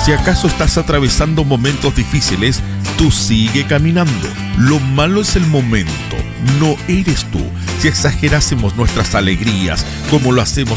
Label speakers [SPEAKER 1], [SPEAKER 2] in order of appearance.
[SPEAKER 1] Si acaso estás atravesando momentos difíciles, tú sigue caminando. Lo malo es el momento, no eres tú. Si exagerásemos nuestras alegrías como lo hacemos